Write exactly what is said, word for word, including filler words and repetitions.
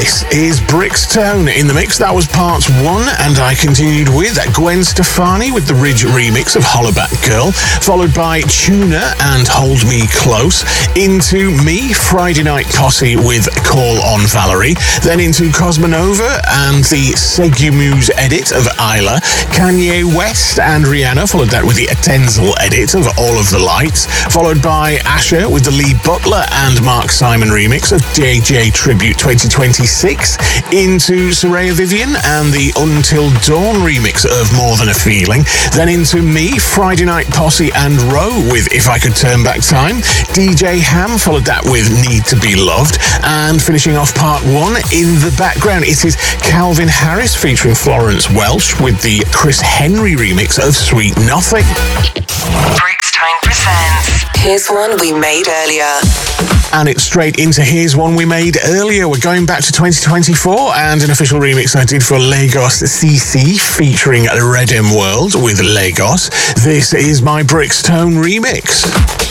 This is Brixtone in the mix. That was part one, and I continued with Gwen Stefani with the Ridge remix of Hollaback Girl, followed by Tuna and Hold Me Close, into Me, Friday Night Posse with Call on Valerie, then into Cosmonova and the Segumuse edit of Isla, Kanye West and Rihanna followed that with the Denzel edit of All of the Lights, followed by Asher with the Lee Butler and Mark Simon remix of J J Tribute twenty twenty-six, into Soraya Vivian and the Until Dawn remix of More Than a Feeling, then into Me, Friday Night Posse and Row with If I Could Turn Back Time, D J Ham followed that with Need to Be Loved, and finishing off part one in the background, it is Calvin Harris featuring Florence Welch with the Chris Henry remix of Sweet Nothing. Brixtone presents Here's One We Made Earlier. And it's straight into Here's One We Made Earlier. We're going back to twenty twenty-four and an official remix I did for Lagos C C featuring Redem World with Lagos. This is my Brixtone remix.